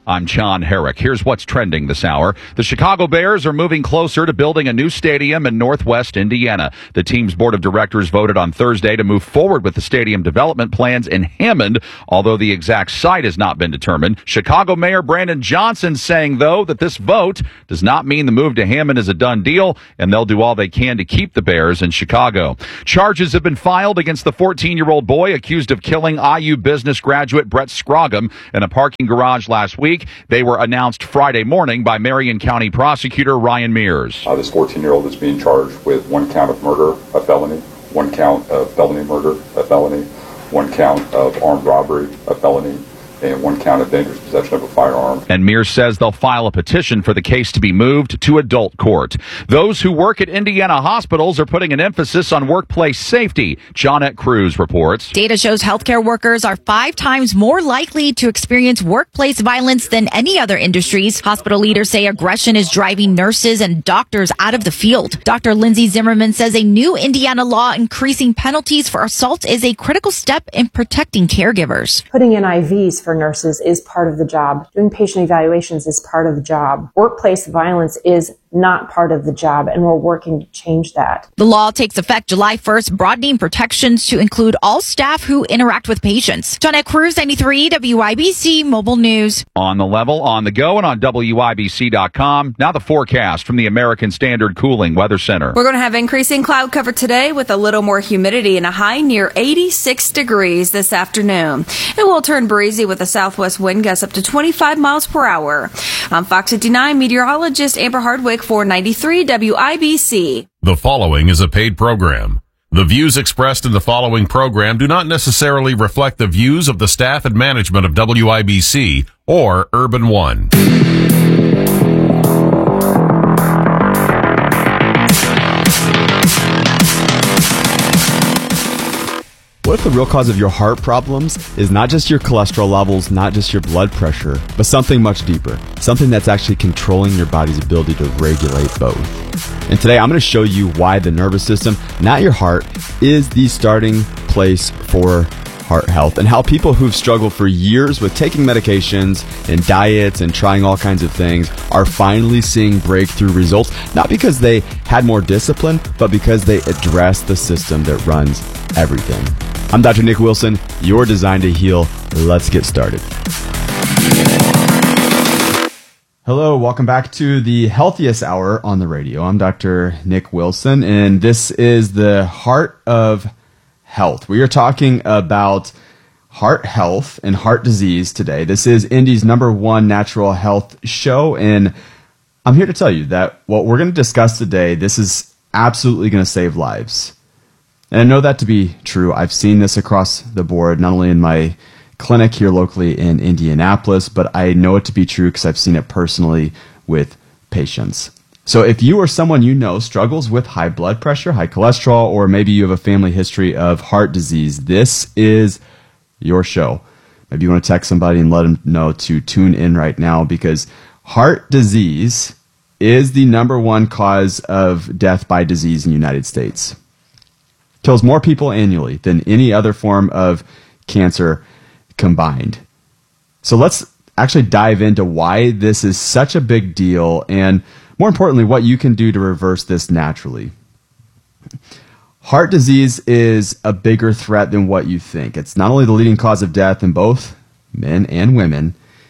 I'm John Herrick. Here's what's trending this hour. The Chicago Bears are moving closer to building a new stadium in Northwest Indiana. The team's board of directors voted on Thursday to move forward with the stadium development plans in Hammond, although the exact site has not been determined. Chicago Mayor Brandon Johnson saying, though, that this vote does not mean the move to Hammond is a done deal, and they'll do all they can to keep the Bears in Chicago. Charges have been filed against the fourteen-year-old boy accused of killing I U business graduate Brett Scroggum in a parking garage last week. They were announced Friday morning by Marion County prosecutor Ryan Mears. Uh, this fourteen-year-old is being charged with one count of murder, a felony, one count of felony murder, a felony, one count of armed robbery, a felony, and one count of dangerous possession of a firearm. And Mears says they'll file a petition for the case to be moved to adult court. Those who work at Indiana hospitals are putting an emphasis on workplace safety. Johnette Cruz reports. Data shows healthcare workers are five times more likely to experience workplace violence than any other industries. Hospital leaders say aggression is driving nurses and doctors out of the field. Doctor Lindsay Zimmerman says a new Indiana law increasing penalties for assault is a critical step in protecting caregivers. Putting in I Vs for nurses is part of the job. Doing patient evaluations is part of the job. Workplace violence is not part of the job, and we're working to change that. The law takes effect July first, broadening protections to include all staff who interact with patients. Johnette Cruz, ninety-three W I B C Mobile News. On the level, on the go, and on W I B C dot com. Now the forecast from the American Standard Cooling Weather Center. We're going to have increasing cloud cover today with a little more humidity and a high near eighty-six degrees this afternoon. It will turn breezy with a southwest wind gust up to twenty-five miles per hour. I'm Fox fifty-nine meteorologist Amber Hardwick for ninety-three W I B C. The following is a paid program. The views expressed in the following program do not necessarily reflect the views of the staff and management of W I B C or Urban One. What if the real cause of your heart problems is not just your cholesterol levels, not just your blood pressure, but something much deeper, something that's actually controlling your body's ability to regulate both? And today I'm going to show you why the nervous system, not your heart, is the starting place for heart health, and how people who've struggled for years with taking medications and diets and trying all kinds of things are finally seeing breakthrough results, not because they had more discipline, but because they addressed the system that runs everything. I'm Doctor Nick Wilson, your Design to Heal. Let's get started. Hello, welcome back to the Healthiest Hour on the radio. I'm Doctor Nick Wilson, and this is the Heart of Health. We are talking about heart health and heart disease today. This is Indy's number one natural health show, and I'm here to tell you that what we're going to discuss today, this is absolutely going to save lives. And I know that to be true. I've seen this across the board, not only in my clinic here locally in Indianapolis, but I know it to be true because I've seen it personally with patients. So if you or someone you know struggles with high blood pressure, high cholesterol, or maybe you have a family history of heart disease, this is your show. Maybe you want to text somebody and let them know to tune in right now, because heart disease is the number one cause of death by disease in the United States. Kills more people annually than any other form of cancer combined. So let's actually dive into why this is such a big deal, and more importantly, what you can do to reverse this naturally. Heart disease is a bigger threat than what you think. It's not only the leading cause of death in both men and women,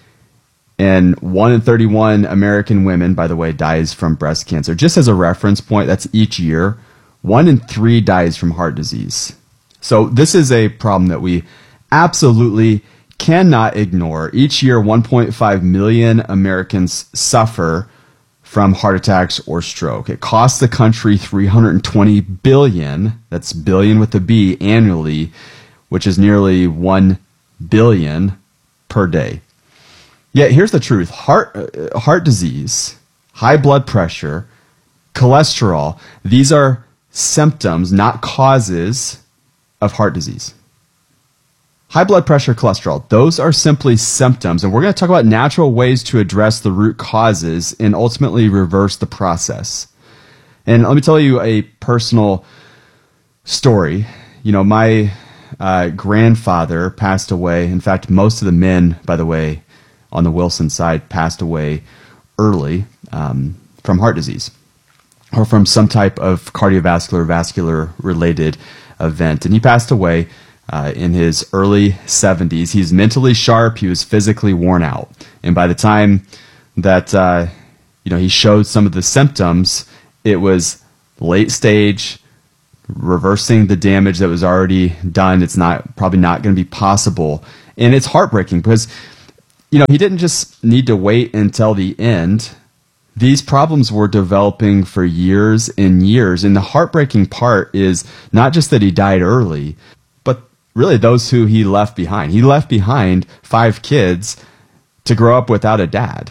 and one in thirty-one American women, by the way, dies from breast cancer. Just as a reference point, that's each year. One in three dies from heart disease. So this is a problem that we absolutely cannot ignore. Each year, one point five million Americans suffer from heart attacks or stroke. It costs the country three hundred twenty billion dollars, that's billion with a B, annually, which is nearly one billion dollars per day. Yet here's the truth. Heart, uh, heart disease, high blood pressure, cholesterol, these are symptoms, not causes, of heart disease. High blood pressure, cholesterol, those are simply symptoms, and we're going to talk about natural ways to address the root causes and ultimately reverse the process. And let me tell you a personal story. You know, my uh, grandfather passed away. In fact, most of the men, by the way, on the Wilson side passed away early um, from heart disease or from some type of cardiovascular, vascular related event. And he passed away uh, in his early seventies. He's mentally sharp. He was physically worn out. And by the time that uh, you know he showed some of the symptoms, it was late stage, reversing the damage that was already done. It's not probably not going to be possible. And it's heartbreaking because, you know, he didn't just need to wait until the end. These problems were developing for years and years. And the heartbreaking part is not just that he died early, but really those who he left behind. He left behind five kids to grow up without a dad.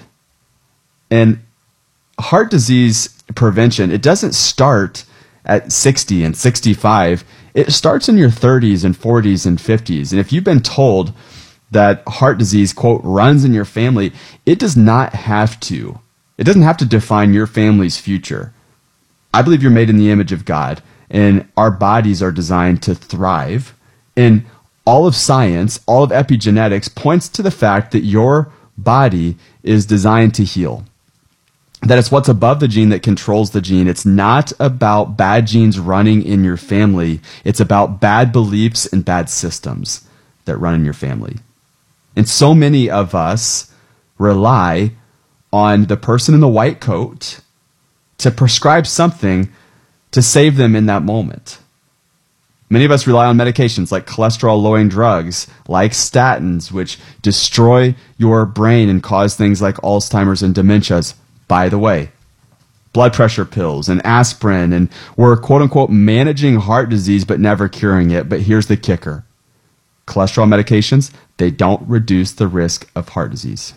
And heart disease prevention, it doesn't start at sixty and sixty-five. It starts in your thirties and forties and fifties. And if you've been told that heart disease, quote, runs in your family, it does not have to. It doesn't have to define your family's future. I believe you're made in the image of God, and our bodies are designed to thrive. And all of science, all of epigenetics points to the fact that your body is designed to heal. That it's what's above the gene that controls the gene. It's not about bad genes running in your family. It's about bad beliefs and bad systems that run in your family. And so many of us rely on the person in the white coat to prescribe something to save them in that moment. Many of us rely on medications like cholesterol-lowering drugs, like statins, which destroy your brain and cause things like Alzheimer's and dementias. By the way, blood pressure pills and aspirin, and we're quote-unquote managing heart disease but never curing it. But here's the kicker. Cholesterol medications, they don't reduce the risk of heart disease.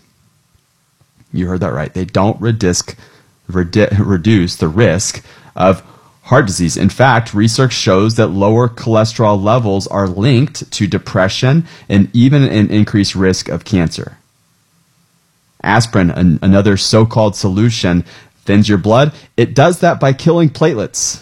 You heard that right. They don't reduce, reduce the risk of heart disease. In fact, research shows that lower cholesterol levels are linked to depression and even an increased risk of cancer. Aspirin, an, another so-called solution, thins your blood. It does that by killing platelets.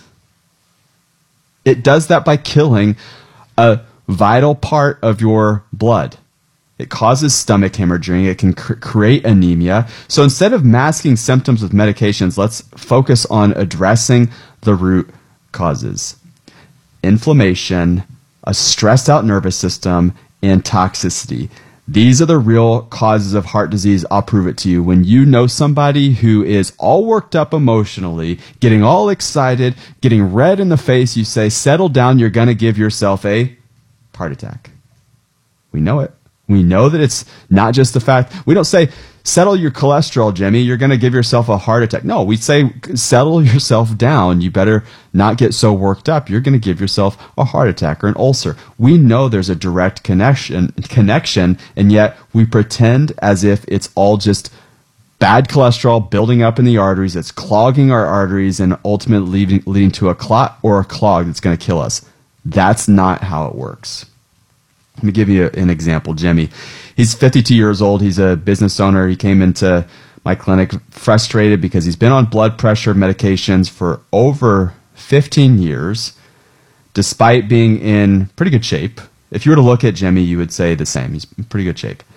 It does that by killing a vital part of your blood. It causes stomach hemorrhaging. It can cr- create anemia. So instead of masking symptoms with medications, let's focus on addressing the root causes. Inflammation, a stressed out nervous system, and toxicity. These are the real causes of heart disease. I'll prove it to you. When you know somebody who is all worked up emotionally, getting all excited, getting red in the face, you say, settle down, you're going to give yourself a heart attack. We know it. We know that it's not just the fact. We don't say, settle your cholesterol, Jimmy, you're going to give yourself a heart attack. No, we say, settle yourself down. You better not get so worked up. You're going to give yourself a heart attack or an ulcer. We know there's a direct connection, connection, and yet we pretend as if it's all just bad cholesterol building up in the arteries. It's clogging our arteries and ultimately leading, leading to a clot or a clog that's going to kill us. That's not how it works. Let me give you an example. Jimmy, he's fifty-two years old. He's a business owner. He came into my clinic frustrated because he's been on blood pressure medications for over fifteen years, despite being in pretty good shape. If you were to look at Jimmy, you would say the same. He's in pretty good shape.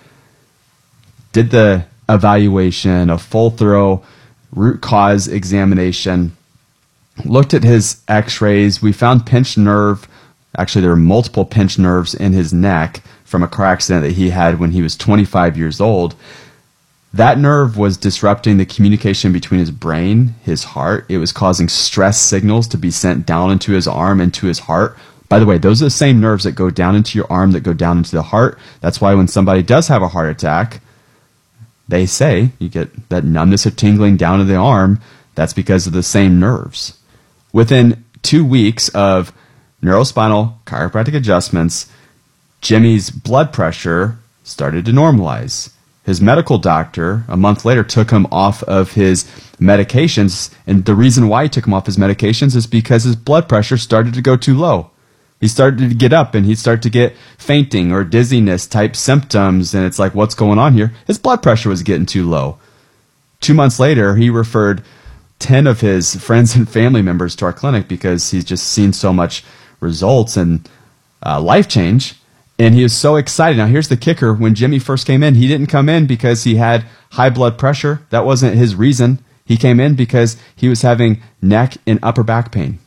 Did the evaluation, a full thorough root cause examination, looked at his x-rays. We found pinched nerve. Actually, there were multiple pinched nerves in his neck from a car accident that he had when he was twenty-five years old. That nerve was disrupting the communication between his brain, his heart. It was causing stress signals to be sent down into his arm, into his heart. By the way, those are the same nerves that go down into your arm, that go down into the heart. That's why when somebody does have a heart attack, they say you get that numbness or tingling down to the arm. That's because of the same nerves. Within two weeks of neurospinal chiropractic adjustments, Jimmy's blood pressure started to normalize. His medical doctor, a month later, took him off of his medications. And the reason why he took him off his medications is because his blood pressure started to go too low. He started to get up and he'd start to get fainting or dizziness type symptoms. And it's like, what's going on here? His blood pressure was getting too low. Two months later, he referred ten of his friends and family members to our clinic because he's just seen so much results and uh, life change. And he was so excited. Now, here's the kicker. When Jimmy first came in, he didn't come in because he had high blood pressure. That wasn't his reason. He came in because he was having neck and upper back pain.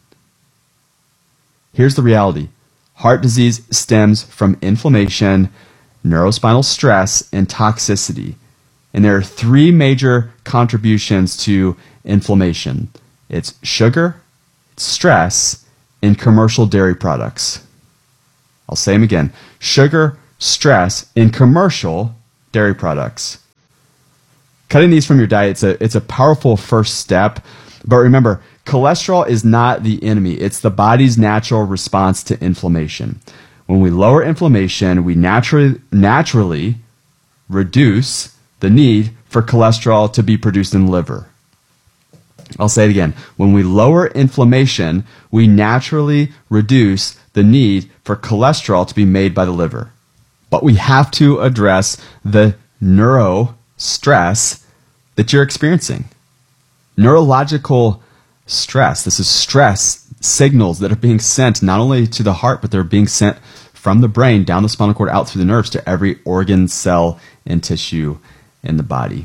Here's the reality. Heart disease stems from inflammation, neurospinal stress, and toxicity. And there are three major contributions to inflammation. It's sugar, it's stress, and commercial dairy products. I'll say them again. Sugar, stress, and commercial dairy products. Cutting these from your diet, it's a, it's a powerful first step. But remember, cholesterol is not the enemy. It's the body's natural response to inflammation. When we lower inflammation, we naturally, naturally reduce the need for cholesterol to be produced in the liver. I'll say it again. When we lower inflammation, we naturally reduce the need for cholesterol to be made by the liver. But we have to address the neuro stress that you're experiencing. Neurological stress. This is stress signals that are being sent not only to the heart, but they're being sent from the brain down the spinal cord out through the nerves to every organ, cell, and tissue in the body.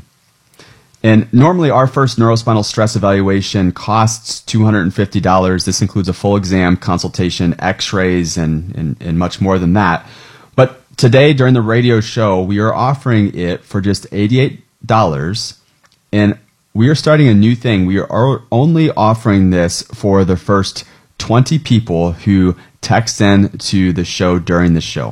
And normally our first neurospinal stress evaluation costs two hundred fifty dollars. This includes a full exam, consultation, x-rays, and, and, and much more than that. But today during the radio show, we are offering it for just eighty-eight dollars. And we are starting a new thing. We are only offering this for the first twenty people who text in to the show during the show.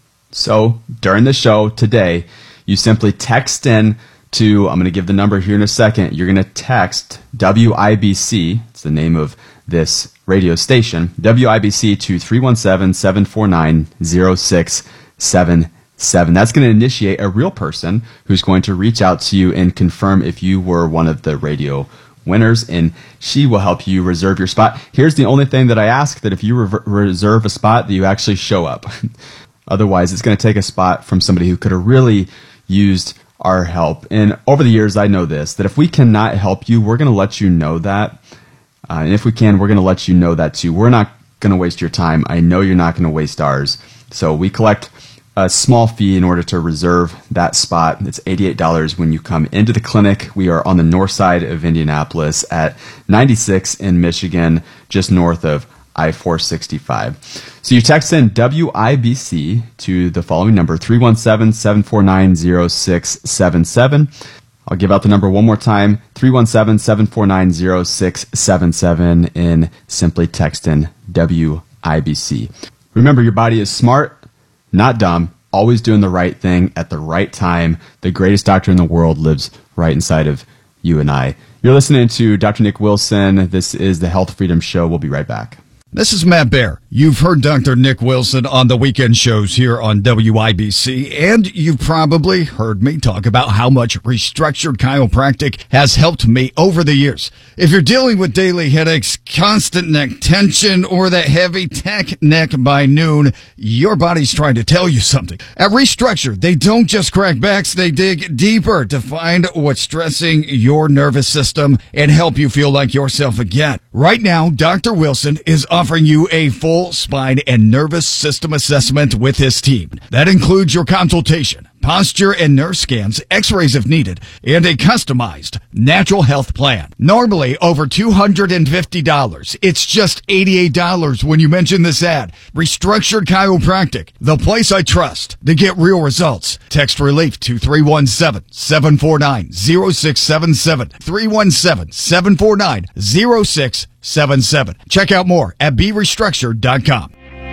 So during the show today, you simply text in to, I'm going to give the number here in a second. You're going to text W I B C, it's the name of this radio station, W I B C to three one seven, seven four nine, zero six seven seven. That's going to initiate a real person who's going to reach out to you and confirm if you were one of the radio winners, and she will help you reserve your spot. Here's the only thing that I ask, that if you re- reserve a spot, that you actually show up. Otherwise, it's going to take a spot from somebody who could have really used our help. And over the years, I know this, that if we cannot help you, we're going to let you know that. Uh, and if we can, we're going to let you know that too. We're not going to waste your time. I know you're not going to waste ours. So we collect a small fee in order to reserve that spot. It's eighty-eight dollars when you come into the clinic. We are on the north side of Indianapolis at ninety-six in Michigan, just north of I four sixty-five. So you text in W I B C to the following number, three one seven, seven four nine, zero six seven seven. I'll give out the number one more time, three one seven, seven four nine, zero six seven seven, and simply text in W I B C. Remember, your body is smart, not dumb, always doing the right thing at the right time. The greatest doctor in the world lives right inside of you and I. You're listening to Doctor Nick Wilson. This is the Health Freedom Show. We'll be right back. This is Matt Baer. You've heard Doctor Nick Wilson on the weekend shows here on W I B C, and you've probably heard me talk about how much Restructured Chiropractic has helped me over the years. If you're dealing with daily headaches, constant neck tension, or that heavy tech neck by noon, your body's trying to tell you something. At Restructured, they don't just crack backs, they dig deeper to find what's stressing your nervous system and help you feel like yourself again. Right now, Doctor Wilson is offering you a full spine and nervous system assessment with his team. That includes your consultation, posture and nerve scans, x-rays if needed, and a customized natural health plan. Normally over two hundred fifty dollars. It's just eighty-eight dollars when you mention this ad. Restructured Chiropractic, the place I trust to get real results. Text relief to three one seven, seven four nine, zero six seven seven, three one seven, seven four nine, zero six seven seven. Check out more at be restructured dot com.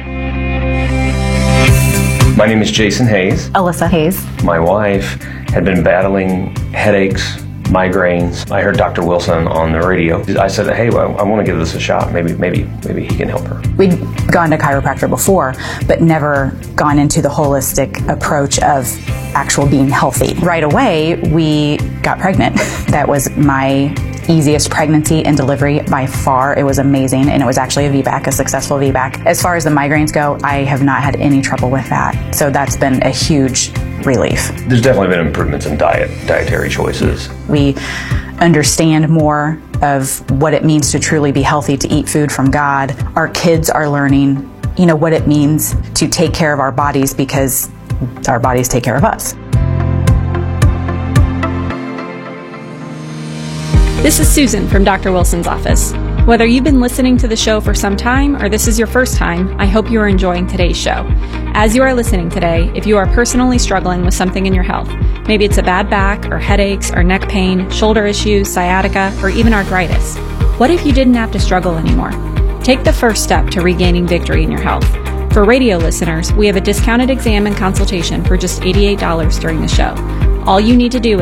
My name is Jason Hayes. Alyssa Hayes. My wife had been battling headaches, migraines. I heard Doctor Wilson on the radio. I said, hey, well, I want to give this a shot. Maybe, maybe, maybe he can help her. We'd gone to chiropractor before, but never gone into the holistic approach of actual being healthy. Right away, we got pregnant. That was my easiest pregnancy and delivery by far. It was amazing, and it was actually a V BAC, a successful V BAC. As far as the migraines go, I have not had any trouble with that. So that's been a huge relief. There's definitely been improvements in diet, dietary choices. We understand more of what it means to truly be healthy, to eat food from God. Our kids are learning, you know, what it means to take care of our bodies, because our bodies take care of us. This is Susan from Doctor Wilson's office. Whether you've been listening to the show for some time or this is your first time, I hope you are enjoying today's show. As you are listening today, if you are personally struggling with something in your health, maybe it's a bad back or headaches or neck pain, shoulder issues, sciatica, or even arthritis, what if you didn't have to struggle anymore? Take the first step to regaining victory in your health. For radio listeners, we have a discounted exam and consultation for just eighty-eight dollars during the show. All you need to do